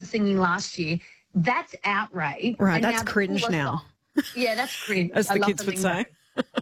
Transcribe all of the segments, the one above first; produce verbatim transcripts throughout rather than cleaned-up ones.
singing last year. That's out, Ray. Right, And that's now cringe now. Yeah, that's cringe. As I the love kids the would lingo. say.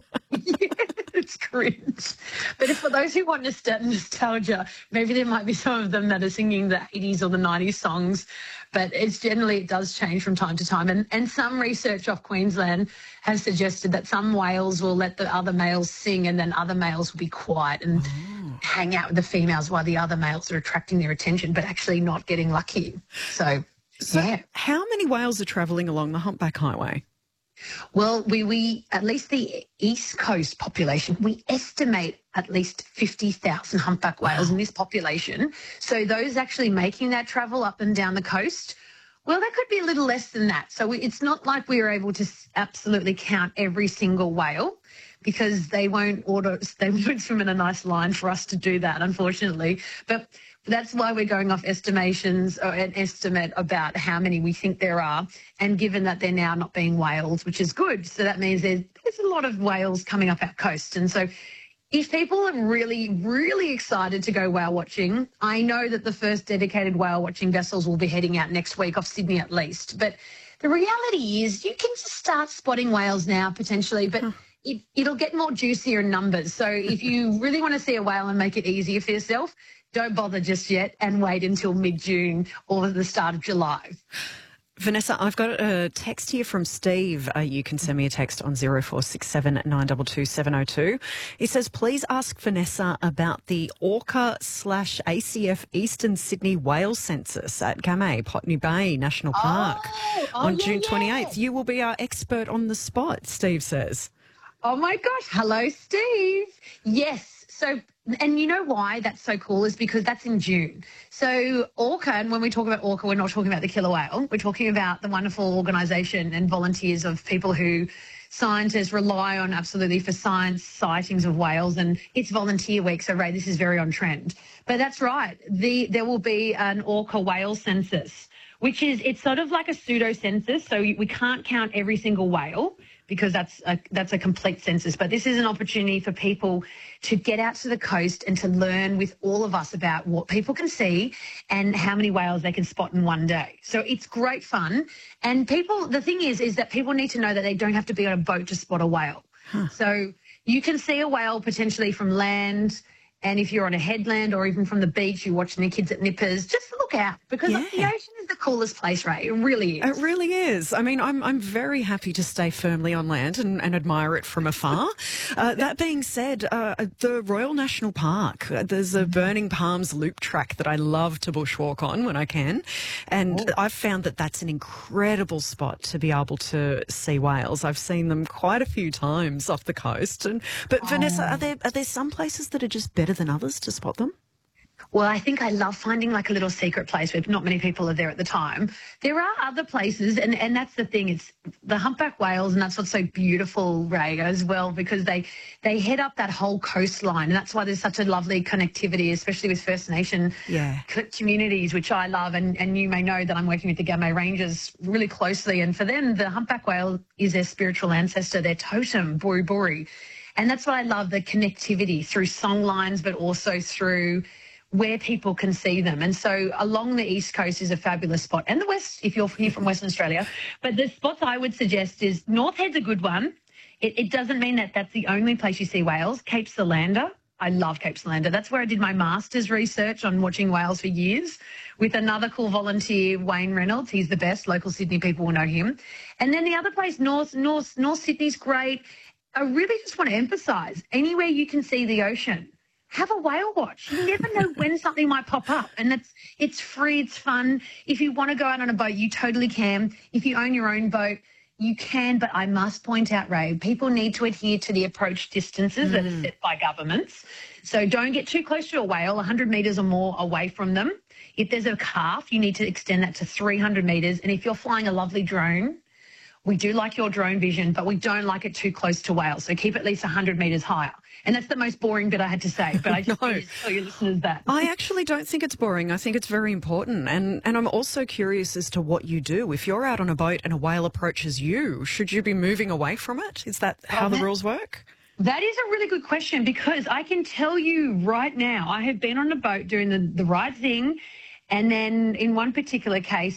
Yeah, it's cringe. But if for those who want nostal- nostalgia, maybe there might be some of them that are singing the eighties or the nineties songs. But it's generally, it does change from time to time. And, and some research off Queensland has suggested that some whales will let the other males sing and then other males will be quiet and Oh. hang out with the females while the other males are attracting their attention, but actually not getting lucky. So, So yeah. how many whales are travelling along the Humpback Highway? Well, we, we at least the East Coast population, we estimate at least fifty thousand humpback whales Wow. in this population. So those actually making that travel up and down the coast, well, that could be a little less than that. So we, it's not like we are able to s- absolutely count every single whale because they won't order, they won't swim in a nice line for us to do that, unfortunately. But that's why we're going off estimations or an estimate about how many we think there are. And given that they're now not being whaled, which is good. So that means there's, there's a lot of whales coming up our coast. And so if people are really, really excited to go whale watching, I know that the first dedicated whale watching vessels will be heading out next week off Sydney at least. But the reality is you can just start spotting whales now potentially, but it, it'll get more juicier in numbers. So if you really want to see a whale and make it easier for yourself, don't bother just yet and wait until mid-June or the start of July. Vanessa, I've got a text here from Steve. Uh, you can send me a text on zero four six seven nine two two seven zero two. He says, please ask Vanessa about the Orca slash A C F Eastern Sydney whale census at Gamay, Potney Bay National Park Oh, oh, on yeah, June yeah. twenty-eighth. You will be our expert on the spot, Steve says. Oh, my gosh. Hello, Steve. Yes. So, and you know why that's so cool is because that's in June. So Orca, and when we talk about Orca, we're not talking about the killer whale. We're talking about the wonderful organisation and volunteers of people who scientists rely on absolutely for science sightings of whales. And it's volunteer week, so Ray, this is very on trend. But that's right. The there will be an Orca whale census, which is, it's sort of like a pseudo census. So we can't count every single whale, because that's a, that's a complete census. But this is an opportunity for people to get out to the coast and to learn with all of us about what people can see and how many whales they can spot in one day. So it's great fun. And people, the thing is, is that people need to know that they don't have to be on a boat to spot a whale. Huh. So you can see a whale potentially from land. And if you're on a headland or even from the beach, you're watching the kids at Nippers, just look out because Yeah. the ocean is the coolest place, Ray. It really is. It really is. I mean, I'm I'm very happy to stay firmly on land and, and admire it from afar. Uh, that being said, uh, the Royal National Park, uh, there's a Burning Palms loop track that I love to bushwalk on when I can. And Oh. I've found that that's an incredible spot to be able to see whales. I've seen them quite a few times off the coast. And But Oh. Vanessa, are there, are there some places that are just better than others to spot them? Well, I think I love finding like a little secret place where not many people are there at the time. There are other places, and, and that's the thing. It's the humpback whales, and that's what's so beautiful, Ray, as well, because they they head up that whole coastline, and that's why there's such a lovely connectivity, especially with First Nation Yeah. co- communities, which I love. And, and you may know that I'm working with the Gamay Rangers really closely, and for them, the humpback whale is their spiritual ancestor, their totem, Buri Buri. And that's what I love, the connectivity through song lines, but also through where people can see them. And so along the East Coast is a fabulous spot, and the West, if you're here from Western Australia. But the spots I would suggest is North Head's a good one. It, it doesn't mean that that's the only place you see whales. Cape Solander. I love Cape Solander. That's where I did my master's research on watching whales for years with another cool volunteer, Wayne Reynolds. He's the best. Local Sydney people will know him. And then the other place, North, North, North Sydney's great. I really just want to emphasise, anywhere you can see the ocean, have a whale watch. You never know when something might pop up, and it's it's free, it's fun. If you want to go out on a boat, you totally can. If you own your own boat, you can, but I must point out, Ray, people need to adhere to the approach distances mm. that are set by governments. So don't get too close to a whale, one hundred metres or more away from them. If there's a calf, you need to extend that to three hundred metres. And if you're flying a lovely drone, we do like your drone vision, but we don't like it too close to whales. So keep at least one hundred metres higher. And that's the most boring bit I had to say, but I just No. wanted to tell your listeners that. I actually don't think it's boring. I think it's very important. And, and I'm also curious as to what you do. If you're out on a boat and a whale approaches you, should you be moving away from it? Is that how Oh, the that- rules work? That is a really good question, because I can tell you right now, I have been on a boat doing the, the right thing. And then in one particular case,